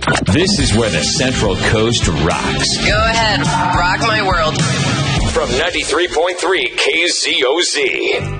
This is where the Central Coast rocks. Go ahead. Rock my world. From 93.3 KZOZ.